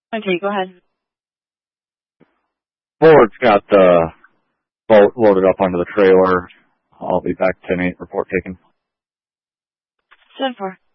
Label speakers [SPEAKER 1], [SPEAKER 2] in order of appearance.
[SPEAKER 1] Okay, go ahead.
[SPEAKER 2] Ford's got the boat loaded up onto the trailer. I'll be back 10-8, report taken.
[SPEAKER 1] 10-4.